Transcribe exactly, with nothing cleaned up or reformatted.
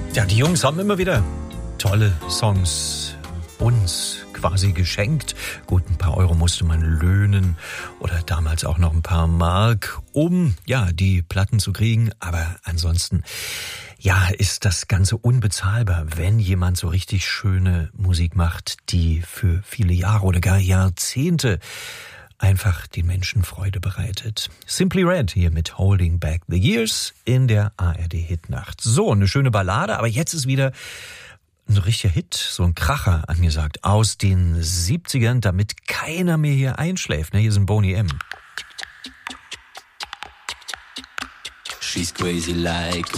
Ja, die Jungs haben immer wieder tolle Songs uns quasi geschenkt. Gut, ein paar Euro musste man löhnen oder damals auch noch ein paar Mark, um ja die Platten zu kriegen. Aber ansonsten, ja, ist das Ganze unbezahlbar, wenn jemand so richtig schöne Musik macht, die für viele Jahre oder gar Jahrzehnte einfach den Menschen Freude bereitet. Simply Red hier mit Holding Back the Years in der A R D-Hitnacht. So, eine schöne Ballade, aber jetzt ist wieder ein richtiger Hit, so ein Kracher angesagt aus den siebzigern, damit keiner mehr hier einschläft. Hier sind Boney M. She's crazy like